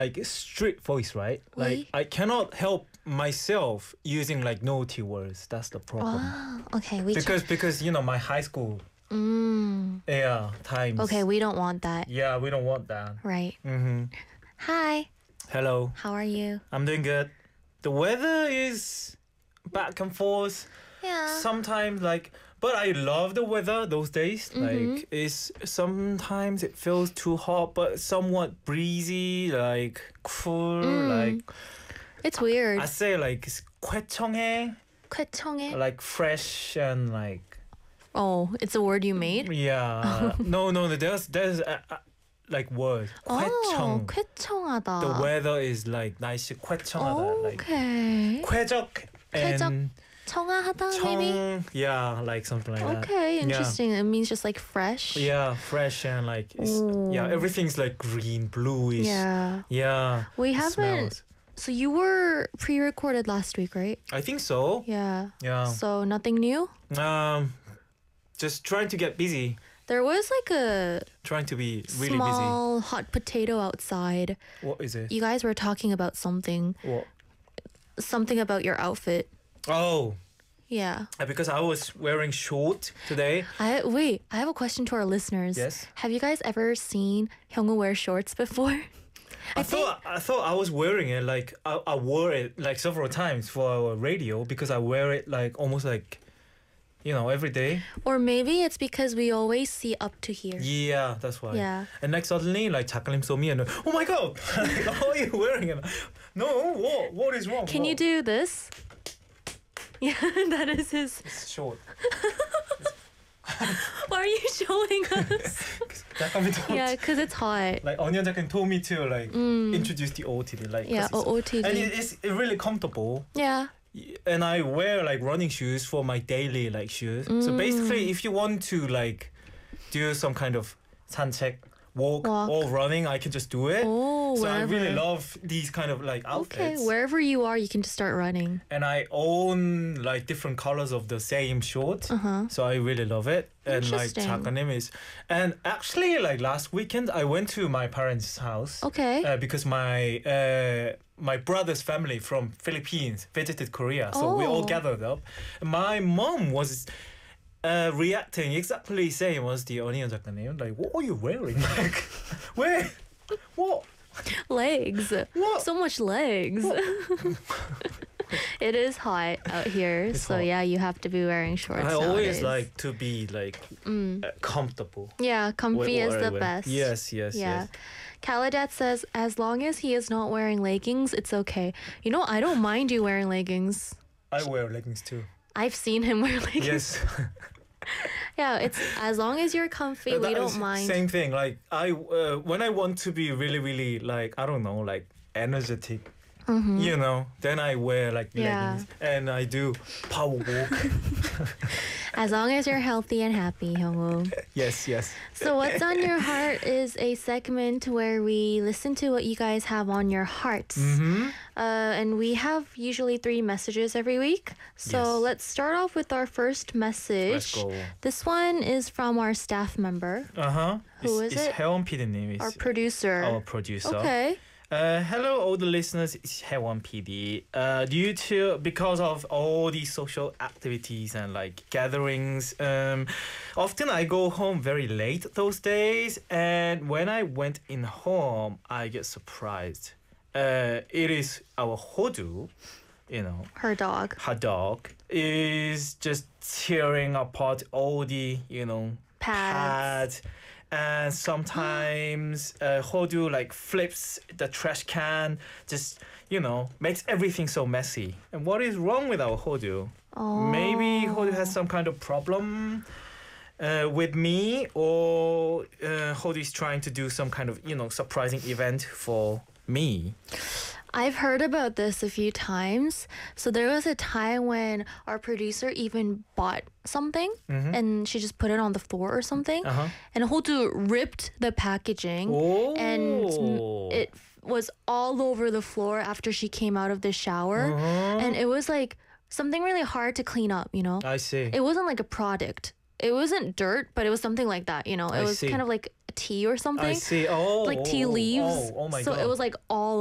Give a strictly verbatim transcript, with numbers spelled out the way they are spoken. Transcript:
like strict voice, right? Like Oui. I cannot help myself using like naughty words. That's the problem. Oh, okay. We Because because you know my high school Mm. yeah times. Okay, we don't want that. Yeah, we don't want that. Right. Mm-hmm. Hi. Hello, How are you? I'm doing good. The weather is back and forth. Yeah. Sometimes like, but I love the weather those days. Mhm. Like it's sometimes it feels too hot, but somewhat breezy, like cool. Mm. Like It's weird. I say like it's 쾌청해, 쾌청해. like fresh and like Oh, it's a word you made? yeah. no, no, no. There's there's uh, uh, like word. Oh, 쾌청. 쾌청하다. The weather is like 날씨 쾌청하다. Like Okay. 쾌적 and 청아하다 maybe? 청. Yeah, like something like that. Okay, interesting. It means just like fresh. Yeah, fresh and like it's, yeah, Ooh. everything's like green, bluish. Yeah. Yeah. We it haven't. smells. So you were pre-recorded last week, right? I think so. Yeah. Yeah. So nothing new? Um, just trying to get busy. There was like a Trying to be really small hot potato outside. busy. What is it? You guys were talking about something. What? Something about your outfit. Oh, Yeah. uh, because I was wearing short today. I wait, I have a question to our listeners. Yes. Have you guys ever seen Hyungwoo wear shorts before? I, thought I thought I was wearing it like I, I wore it like several times for our radio because I wear it like almost like, you know, every day. Or maybe it's because we always see up to here. Yeah, that's why. Yeah. And like suddenly, like 작가님 saw me and oh my god, like, how are you wearing it? No, what what is wrong? Can you What? do this? Yeah, that is his. It's short. Why are you showing us? 작가님 told Yeah, because it's hot. like onion 작가님 told me to like Mm. introduce the O T D like Yeah, 'cause O- it's- O T D. and it, it's really comfortable. Yeah. And I wear like running shoes for my daily like shoes. So Mm. basically, if you want to like do some kind of 산책, walk, Walk. or running, I can just do it. Oh, so I wherever. really love these kind of like Okay, outfits. wherever you are, you can just start running. And I own like different colors of the same short. Uh huh. So I really love it. And like Interesting. 작가님 is, and actually like last weekend I went to my parents' house. Okay. Uh, because my uh, my brother's family from Philippines visited Korea, so we all Oh. gathered up. My mom was uh, reacting exactly same as the onion 작가님. Like, what are you wearing? Like, where? What? Legs. What? So much legs. It is hot out here, It's so hot. yeah, you have to be wearing shorts. I always nowadays. like to be like Mm. uh, comfortable. Yeah, comfy Wh- is what I the wear. best. Yes, yes, Yeah. yes. Kaladat says, as long as he is not wearing leggings, it's okay. You know, I don't mind you wearing leggings. I wear leggings too. I've seen him wear leggings. Yes. Yeah, it's as long as you're comfy, we That don't is mind. Same thing. Like I, uh, when I want to be really, really like I don't know, like energetic, Mhm. you know, then I wear like Yeah. leggings and I do power walk. As long as you're healthy and happy, Hyungwoo. Yes, yes. So what's on your heart is a segment where we listen to what you guys have on your hearts. Mm-hmm. Uh, and we have usually three messages every week. So Yes. let's start off with our first message. Let's go. This one is from our staff member, Uh huh. Who it's, is it's it? 혜원 피디님. our It's producer. our producer. Okay. Uh, hello, all the listeners. It's 혜원 P D. Uh, due to because of all these social activities and like gatherings, um, often I go home very late those days. And when I went in home, I get surprised. Uh, it is our Hodu, you know, Her dog. her dog is just tearing apart all the you know Pads. pads. And sometimes uh, Hodu like flips the trash can, just you know makes everything so messy. And what is wrong with our Hodu? Oh. Maybe Hodu has some kind of problem uh, with me, or uh, Hodu is trying to do some kind of you know surprising event for me. I've heard about this a few times. So there was a time when our producer even bought something Mhm. and she just put it on the floor or something. Uh huh. And Hodu ripped the packaging Oh. and it f- was all over the floor after she came out of the shower. Uh-huh. And it was like something really hard to clean up, you know? I see. It wasn't like a product. it wasn't dirt, but it was something like that. You know, it I was see. kind of like tea or something. I see. Oh, Like tea oh, leaves. Oh, oh my so god. it was like all